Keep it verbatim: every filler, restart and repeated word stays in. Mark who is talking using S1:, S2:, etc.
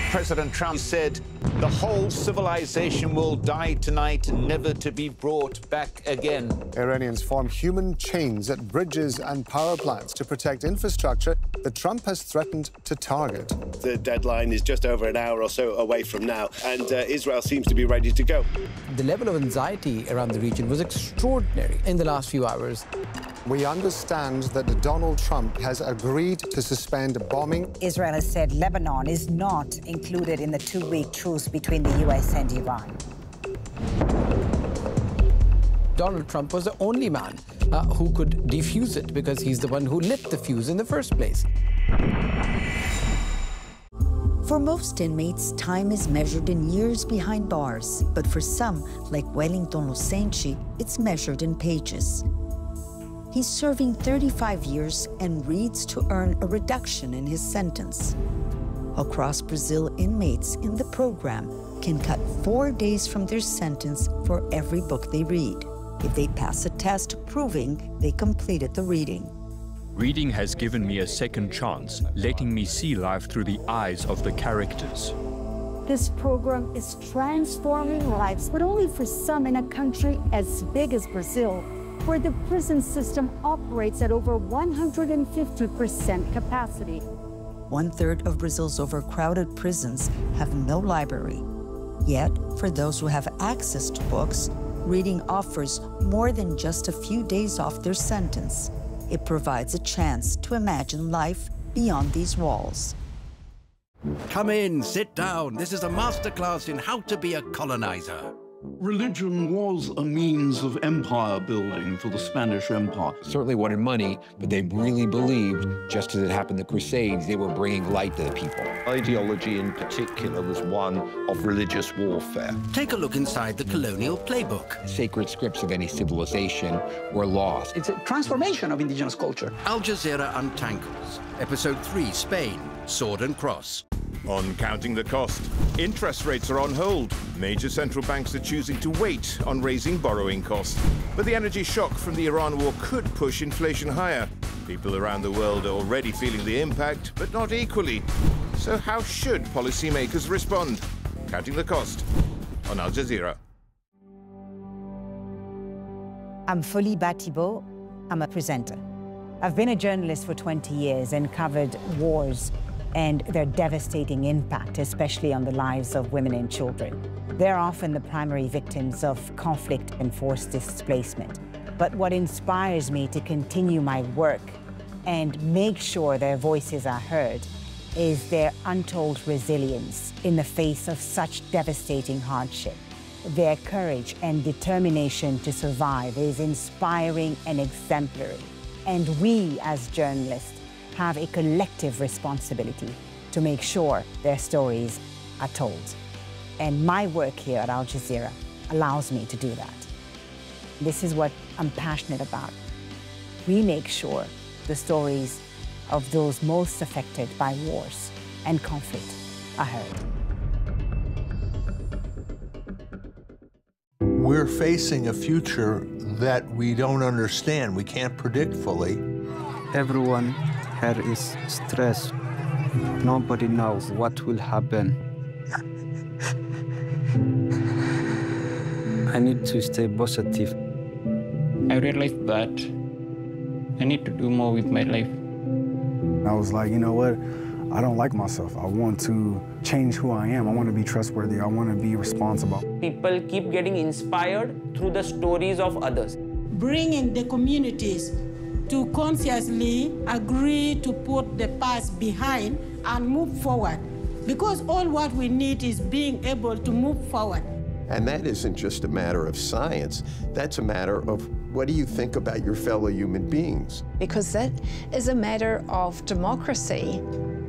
S1: President Trump said the whole civilization will die tonight, never to be brought back again.
S2: Iranians form human chains at bridges and power plants to protect infrastructure that Trump has threatened to target.
S3: The deadline is just over an hour or so away from now, and uh, Israel seems to be ready to go.
S4: The level of anxiety around the region was extraordinary in the last few hours.
S2: We understand that Donald Trump has agreed to suspend bombing.
S5: Israel has said Lebanon is not included in the two-week truce between the U S and Iran.
S4: Donald Trump was the only man uh, who could defuse it because he's the one who lit the fuse in the first place.
S6: For most inmates, time is measured in years behind bars. But for some, like Wellington Lucenci, it's measured in pages. He's serving thirty-five years and reads to earn a reduction in his sentence. Across Brazil, inmates in the program can cut four days from their sentence for every book they read, if they pass a test proving they completed the reading.
S7: Reading has given me a second chance, letting me see life through the eyes of the characters.
S8: This program is transforming lives, but only for some in a country as big as Brazil, where the prison system operates at over one hundred fifty percent capacity.
S6: One-third of Brazil's overcrowded prisons have no library. Yet, for those who have access to books, reading offers more than just a few days off their sentence. It provides a chance to imagine life beyond these walls.
S9: Come in, sit down. This is a masterclass in how to be a colonizer.
S10: Religion was a means of empire building for the Spanish Empire.
S11: Certainly wanted money, but they really believed, just as it happened in the Crusades, they were bringing light to the people.
S12: Ideology in particular was one of religious warfare.
S9: Take a look inside the colonial playbook.
S11: Sacred scripts of any civilization were lost.
S13: It's a transformation of indigenous culture.
S9: Al Jazeera Untangles, Episode three, Spain, Sword and Cross.
S14: On counting the cost, interest rates are on hold. Major central banks are choosing to wait on raising borrowing costs. But the energy shock from the Iran war could push inflation higher. People around the world are already feeling the impact, but not equally. So how should policymakers respond? Counting the cost on Al Jazeera.
S5: I'm Foliba Thibault. I'm a presenter. I've been a journalist for twenty years and covered wars and their devastating impact, especially on the lives of women and children. They're often the primary victims of conflict and forced displacement. But what inspires me to continue my work and make sure their voices are heard is their untold resilience in the face of such devastating hardship. Their courage and determination to survive is inspiring and exemplary. And we, as journalists, have a collective responsibility to make sure their stories are told. And my work here at Al Jazeera allows me to do that. This is what I'm passionate about. We make sure the stories of those most affected by wars and conflict are heard.
S15: We're facing a future that we don't understand, we can't predict fully.
S16: Everyone here is stressed. Nobody knows what will happen. I need to stay positive.
S17: I realized that I need to do more with my life.
S18: I was like, you know what? I don't like myself. I want to change who I am. I want to be trustworthy. I want to be responsible.
S19: People keep getting inspired through the stories of others.
S20: Bringing the communities to consciously agree to put the past behind and move forward. Because all what we need is being able to move forward.
S21: And that isn't just a matter of science, that's a matter of what do you think about your fellow human beings?
S22: Because that is a matter of democracy.